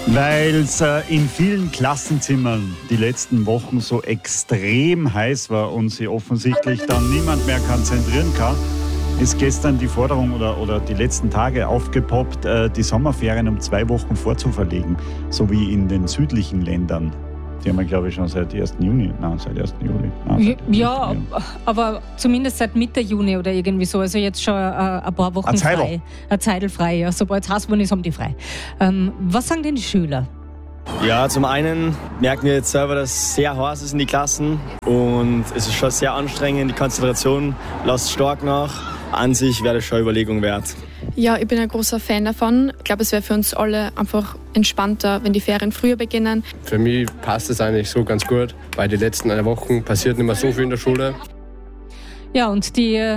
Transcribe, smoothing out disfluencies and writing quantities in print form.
Weil es in vielen Klassenzimmern die letzten Wochen so extrem heiß war und sich offensichtlich dann niemand mehr konzentrieren kann, ist gestern die Forderung oder die letzten Tage aufgepoppt, die Sommerferien um 2 Wochen vorzuverlegen, so wie in den südlichen Ländern. Die haben wir, glaube ich, schon seit 1. Juni. Nein, seit 1. Juli. Nein, ja, aber zumindest seit Mitte Juni oder irgendwie so. Also jetzt schon ein paar Wochen frei. Eine Zeit frei. Ja. Sobald es heiß geworden ist, haben die frei. Was sagen denn die Schüler? Ja, zum einen merken wir jetzt selber, dass es sehr heiß ist in die Klassen. Und es ist schon sehr anstrengend. Die Konzentration lässt stark nach. An sich wäre das schon eine Überlegung wert. Ja, ich bin ein großer Fan davon. Ich glaube, es wäre für uns alle einfach entspannter, wenn die Ferien früher beginnen. Für mich passt es eigentlich so ganz gut, weil die letzten 1 Woche passiert nicht mehr so viel in der Schule. Ja, und die